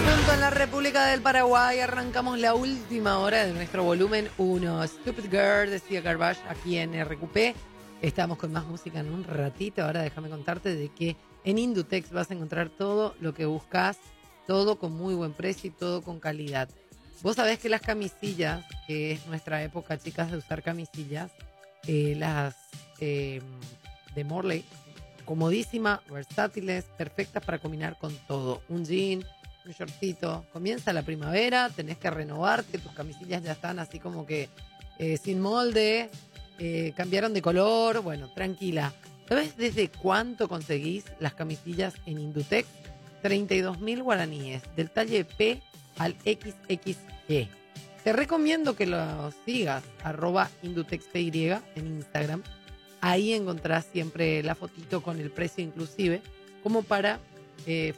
Junto en la República del Paraguay arrancamos la última hora de nuestro volumen 1. Stupid Girl decía Garbage aquí en RQP. Estamos con más música en un ratito. Ahora déjame contarte de que en Indutex vas a encontrar todo lo que buscas, todo con muy buen precio y todo con calidad. Vos sabés que las camisillas, que es nuestra época, chicas, de usar camisillas, las de Morley, comodísimas, versátiles, perfectas para combinar con todo. Un jean, un shortcito. Comienza la primavera, tenés que renovarte, tus camisillas ya están así como que sin molde, cambiaron de color. Bueno, tranquila. ¿Sabes desde cuánto conseguís las camisillas en Indutex? 32.000 guaraníes, del talle P al XXG. Te recomiendo que lo sigas, @IndutexPY en Instagram. Ahí encontrás siempre la fotito con el precio inclusive, como para